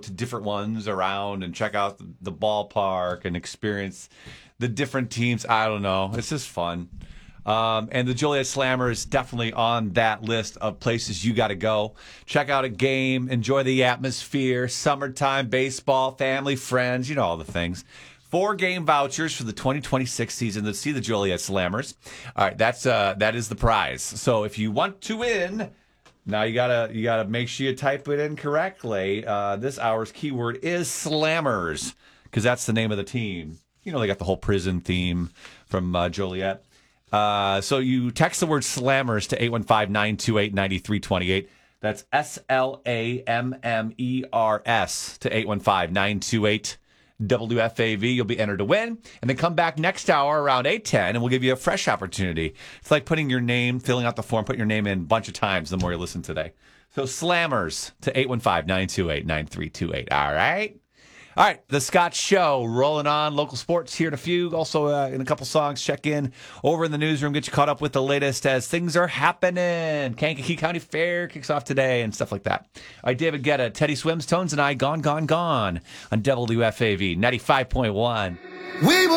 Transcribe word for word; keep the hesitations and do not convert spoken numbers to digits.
to different ones around and check out the, the ballpark and experience the different teams. I don't know. It's just fun. Um, and the Joliet Slammer is definitely on that list of places you got to go. Check out a game, enjoy the atmosphere, summertime, baseball, family, friends, you know, all the things. Four game vouchers for the twenty twenty-six season to see the Joliet Slammers. All right, that's uh, that is the prize. So if you want to win, now you gotta you gotta make sure you type it in correctly. Uh, this hour's keyword is Slammers because that's the name of the team. You know, they got the whole prison theme from uh, Joliet. Uh, so you text the word Slammers to eight one five, nine two eight, nine three two eight. That's S L A M M E R S to eight one five, nine two eight, W F A V. You'll be entered to win. And then come back next hour around eight ten, and we'll give you a fresh opportunity. It's like putting your name, filling out the form, putting your name in a bunch of times the more you listen today. So Slammers to eight one five, nine two eight, nine three two eight. All right? All right, the Scott Show rolling on. Local sports here to Fugue. Also, uh, in a couple songs, check in over in the newsroom, get you caught up with the latest as things are happening. Kankakee County Fair kicks off today and stuff like that. All right, David Guetta, Teddy Swims, Tones, and I, Gone, Gone, Gone on W F A V ninety-five point one. We